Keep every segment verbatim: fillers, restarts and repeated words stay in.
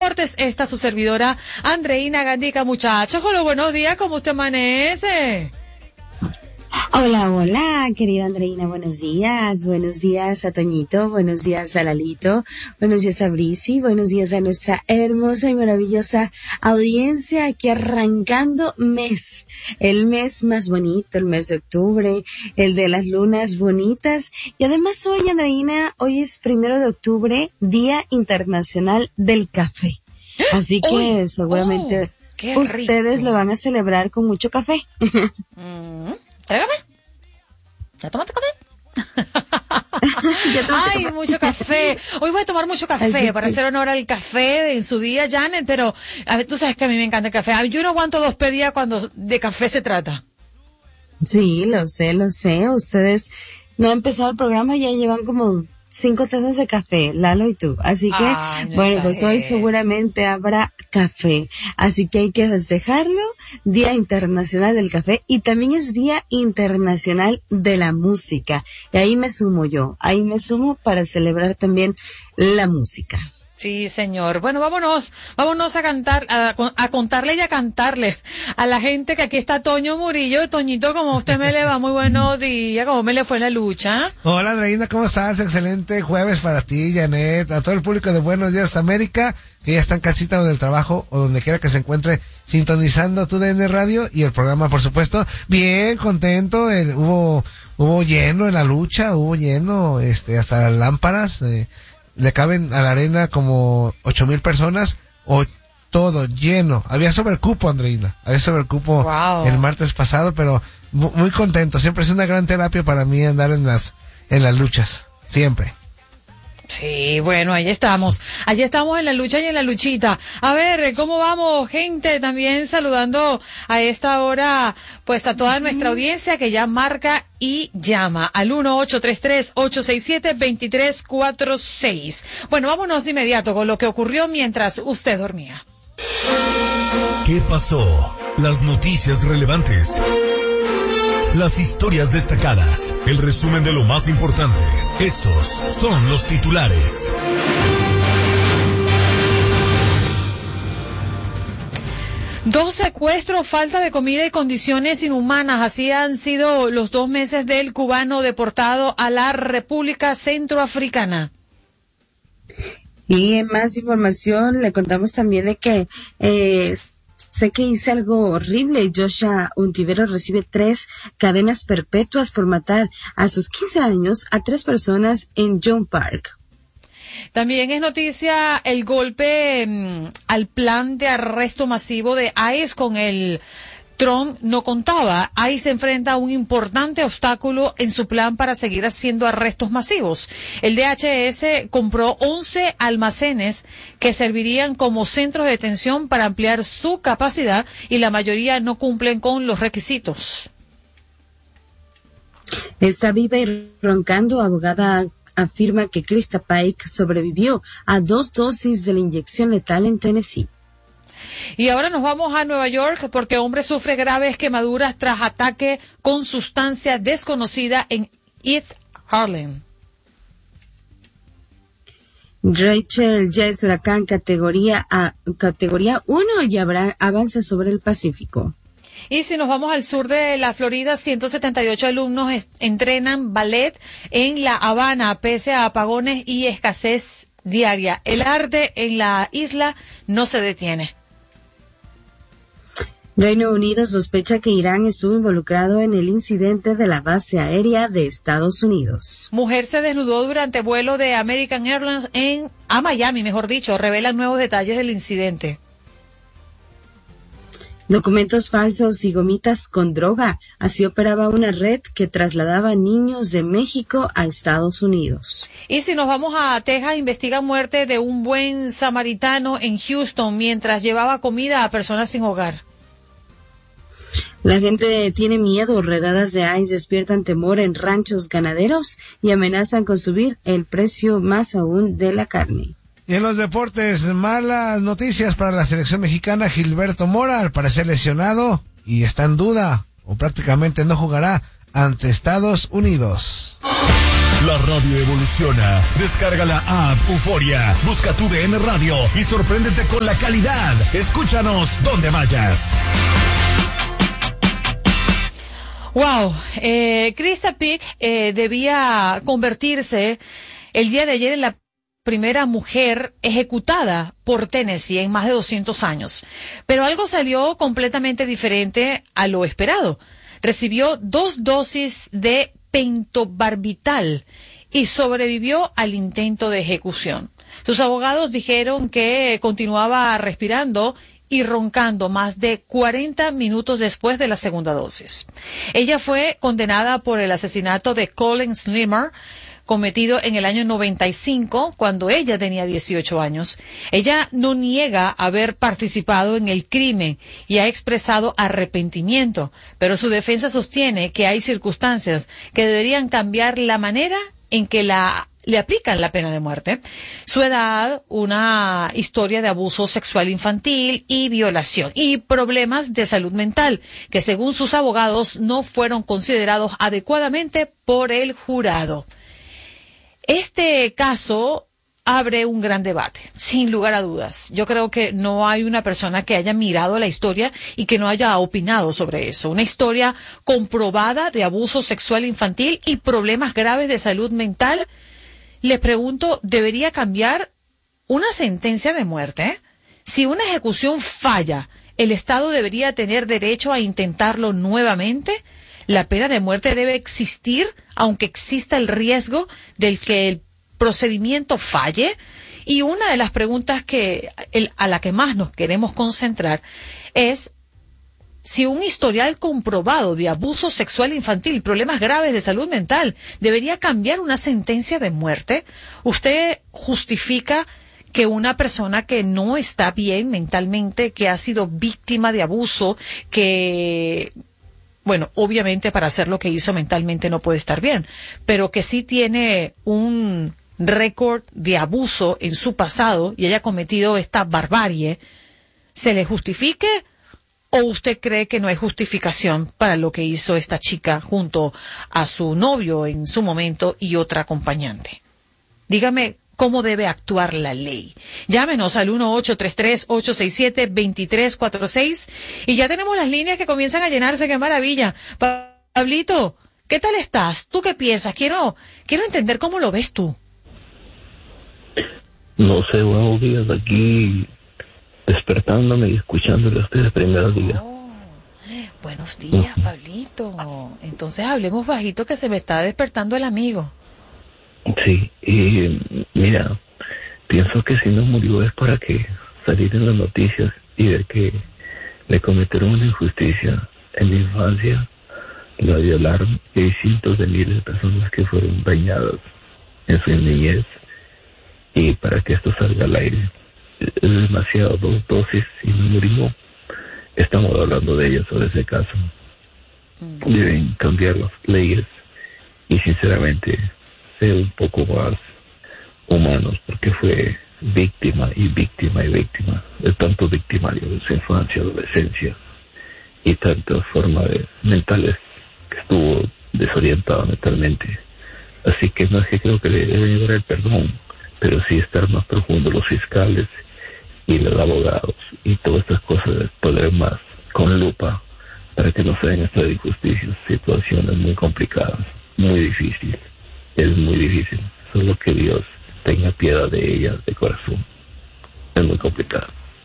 Esta su servidora Andreina Gandica. Muchachos, hola, buenos días, ¿cómo usted amanece? Hola, hola, querida Andreina, buenos días. Buenos días a Toñito, buenos días a Lalito, buenos días a Brisi, buenos días a nuestra hermosa y maravillosa audiencia aquí arrancando mes, el mes más bonito, el mes de octubre, el de las lunas bonitas. Y además hoy, Andreina, hoy es primero de octubre, Día Internacional del Café. Así que Uy, seguramente oh, ustedes rico. lo van a celebrar con mucho café. Mm, tráigame. ¿Ya tomaste café? Ya tomaste Ay, café. mucho café. Hoy voy a tomar mucho café Así para que- hacer honor al café en su día, Janet, pero a ver, tú sabes que a mí me encanta el café. A mí, yo no aguanto dos pedidas cuando de café se trata. Sí, lo sé, lo sé. Ustedes no han empezado el programa, ya llevan como cinco tazas de café, Lalo y tú. Así que, Ay, no bueno, pues hoy exageres. seguramente habrá café. Así que hay que festejarlo. Día Internacional del Café y también es Día Internacional de la Música. Y ahí me sumo yo. Ahí me sumo para celebrar también la música. Sí, señor. Bueno, vámonos, vámonos a cantar, a, a contarle y a cantarle a la gente que aquí está Toño Murillo. Toñito, como usted me le va, muy buenos días, ¿cómo me le fue en la lucha? Hola Andreina, ¿cómo estás? Excelente jueves para ti, Janet, a todo el público de Buenos Días América, que ya está en casita o del trabajo o donde quiera que se encuentre sintonizando tu D N Radio y el programa, por supuesto. Bien, contento, el, hubo hubo lleno en la lucha, hubo lleno, este, hasta lámparas, eh, le caben a la arena como ocho mil personas, o todo lleno. Había sobrecupo, Andreina, había sobrecupo Wow. el martes pasado, pero mu- muy contento. Siempre es una gran terapia para mí andar en las en las luchas, siempre. Sí, bueno, ahí estamos. Allí estamos en la lucha y en la luchita. A ver, ¿cómo vamos, gente? También saludando a esta hora, pues a toda nuestra audiencia que ya marca y llama al uno ocho tres tres, ocho seis siete, dos tres cuatro seis. Bueno, vámonos de inmediato con lo que ocurrió mientras usted dormía. ¿Qué pasó? Las noticias relevantes. Las historias destacadas. El resumen de lo más importante. Estos son los titulares. Dos secuestros, falta de comida y condiciones inhumanas. Así han sido los dos meses del cubano deportado a la República Centroafricana. Y en más información le contamos también de que eh, sé que hice algo horrible. Joshua Untivero recibe tres cadenas perpetuas por matar a sus quince años a tres personas en John Park. También es noticia el golpe mmm, al plan de arresto masivo de ICE con el Trump no contaba. ICE se enfrenta a un importante obstáculo en su plan para seguir haciendo arrestos masivos. El D H S compró once almacenes que servirían como centros de detención para ampliar su capacidad y la mayoría no cumplen con los requisitos. Está viva y roncando. Abogada afirma que Krista Pike sobrevivió a dos dosis de la inyección letal en Tennessee. Y ahora nos vamos a Nueva York porque hombre sufre graves quemaduras tras ataque con sustancia desconocida en East Harlem. Rachel ya es huracán categoría A, categoría uno y habrá, avanza sobre el Pacífico. Y si nos vamos al sur de la Florida, ciento setenta y ocho alumnos est- entrenan ballet en La Habana pese a apagones y escasez diaria. El arte en la isla no se detiene. Reino Unido sospecha que Irán estuvo involucrado en el incidente de la base aérea de Estados Unidos. Mujer se desnudó durante vuelo de American Airlines en a Miami, mejor dicho, revelan nuevos detalles del incidente. Documentos falsos y gomitas con droga. Así operaba una red que trasladaba niños de México a Estados Unidos. Y si nos vamos a Texas, investigan muerte de un buen samaritano en Houston mientras llevaba comida a personas sin hogar. La gente tiene miedo. Redadas de ICE despiertan temor en ranchos ganaderos y amenazan con subir el precio más aún de la carne. Y en los deportes, malas noticias para la selección mexicana. Gilberto Mora, al parecer lesionado y está en duda, o prácticamente no jugará ante Estados Unidos. La radio evoluciona. Descarga la app Euforia. Busca tu D N Radio y sorpréndete con la calidad. Escúchanos donde vayas. Wow, eh, Krista Pick eh, debía convertirse el día de ayer en la primera mujer ejecutada por Tennessee en más de doscientos años. Pero algo salió completamente diferente a lo esperado. Recibió dos dosis de pentobarbital y sobrevivió al intento de ejecución. Sus abogados dijeron que continuaba respirando y roncando más de cuarenta minutos después de la segunda dosis. Ella fue condenada por el asesinato de Colin Slimmer, cometido en el año noventa y cinco, cuando ella tenía dieciocho años. Ella no niega haber participado en el crimen y ha expresado arrepentimiento, pero su defensa sostiene que hay circunstancias que deberían cambiar la manera en que la le aplican la pena de muerte. Su edad, una historia de abuso sexual infantil y violación, y problemas de salud mental, que según sus abogados no fueron considerados adecuadamente por el jurado. Este caso abre un gran debate, sin lugar a dudas. Yo creo que no hay una persona que haya mirado la historia y que no haya opinado sobre eso. Una historia comprobada de abuso sexual infantil y problemas graves de salud mental. Les pregunto, ¿debería cambiar una sentencia de muerte? Si una ejecución falla, ¿el Estado debería tener derecho a intentarlo nuevamente? La pena de muerte debe existir, aunque exista el riesgo de que el procedimiento falle. Y una de las preguntas que el, a la que más nos queremos concentrar es si un historial comprobado de abuso sexual infantil, problemas graves de salud mental, debería cambiar una sentencia de muerte. ¿Usted justifica que una persona que no está bien mentalmente, que ha sido víctima de abuso, que... Bueno, obviamente para hacer lo que hizo mentalmente no puede estar bien, pero que sí tiene un récord de abuso en su pasado y haya cometido esta barbarie, ¿se le justifique o usted cree que no hay justificación para lo que hizo esta chica junto a su novio en su momento y otra acompañante? Dígame cómo debe actuar la ley. Llámenos al uno ocho tres tres, ocho seis siete, dos tres cuatro seis y ya tenemos las líneas que comienzan a llenarse. ¡Qué maravilla! Pablito, ¿qué tal estás? ¿Tú qué piensas? Quiero quiero entender cómo lo ves tú. No sé, buenos días, aquí despertándome y escuchándole a ustedes primeros días. Oh, buenos días, uh-huh. Pablito. Entonces hablemos bajito que se me está despertando el amigo. Sí, y mira, pienso que si no murió es para que salir en las noticias y ver que le cometieron una injusticia. En la infancia la violaron y hay cientos de miles de personas que fueron dañadas en su niñez, y para que esto salga al aire es demasiado. Dos dosis y no murió. Estamos hablando de ella sobre ese caso. Deben cambiar las leyes y sinceramente ser un poco más humanos, porque fue víctima y víctima y víctima de tantos victimarios de su infancia, adolescencia y tantas formas de mentales que estuvo desorientado mentalmente. Así que no es que creo que le deben llevar el perdón, pero sí estar más profundo los fiscales y los abogados y todas estas cosas de poder más con lupa para que no se den estas injusticias, situaciones muy complicadas, muy difíciles. Es muy difícil, solo que Dios tenga piedad de ella de corazón. Es muy complicado.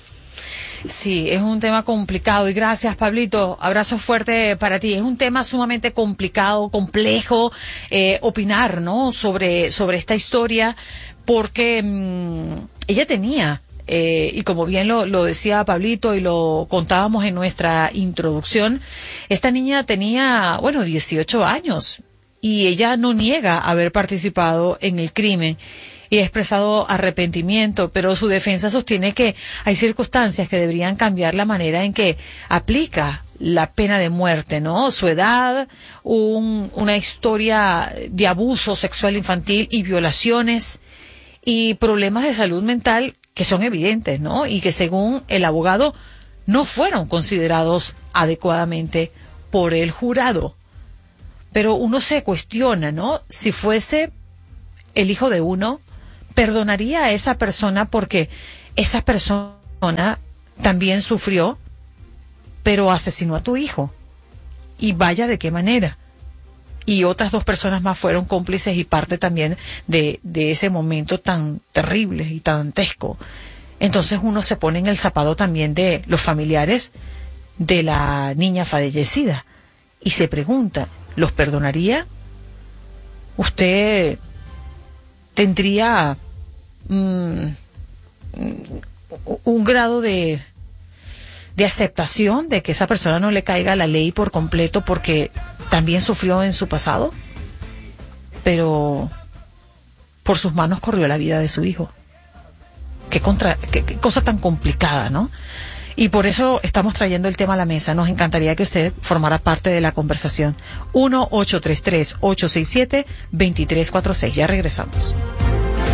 Sí, es un tema complicado y gracias, Pablito. Abrazo fuerte para ti. Es un tema sumamente complicado, complejo, eh, opinar, ¿no? Sobre, sobre esta historia, porque mmm, ella tenía, eh, y como bien lo, lo decía Pablito y lo contábamos en nuestra introducción, esta niña tenía, bueno, dieciocho años. Y ella no niega haber participado en el crimen y ha expresado arrepentimiento, pero su defensa sostiene que hay circunstancias que deberían cambiar la manera en que aplica la pena de muerte, ¿no? Su edad, un, una historia de abuso sexual infantil y violaciones y problemas de salud mental que son evidentes, ¿no? Y que según el abogado no fueron considerados adecuadamente por el jurado. Pero uno se cuestiona, ¿no? Si fuese el hijo de uno, perdonaría a esa persona porque esa persona también sufrió, pero asesinó a tu hijo. Y vaya de qué manera. Y otras dos personas más fueron cómplices y parte también de, de ese momento tan terrible y tan dantesco. Entonces uno se pone en el zapato también de los familiares de la niña fallecida y se pregunta, ¿los perdonaría? ¿Usted tendría mm, un grado de, de aceptación de que esa persona no le caiga a la ley por completo porque también sufrió en su pasado? Pero por sus manos corrió la vida de su hijo. Qué, contra, qué, qué cosa tan complicada, ¿no? Y por eso estamos trayendo el tema a la mesa. Nos encantaría que usted formara parte de la conversación. uno ocho tres tres, ocho seis siete, dos tres cuatro seis. Ya regresamos.